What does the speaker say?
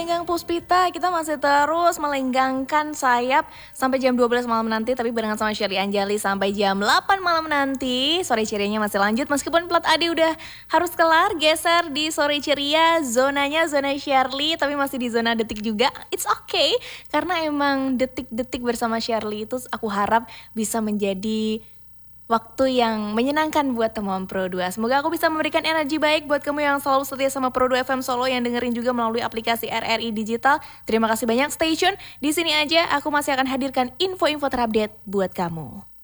Lenggang Puspita, kita masih terus melenggangkan sayap sampai jam 12 malam nanti, tapi barengan sama Shirley Anjali sampai jam 8 malam nanti. Sore cerianya masih lanjut meskipun plat Adi udah harus kelar, geser di sore ceria, zonanya zona Shirley, tapi masih di zona detik juga. It's okay, karena emang detik-detik bersama Shirley itu aku harap bisa menjadi waktu yang menyenangkan buat teman Pro 2. Semoga aku bisa memberikan energi baik buat kamu yang selalu setia sama Pro 2 FM Solo yang dengerin juga melalui aplikasi RRI Digital. Terima kasih banyak, stay tune. Di sini aja aku masih akan hadirkan info-info terupdate buat kamu.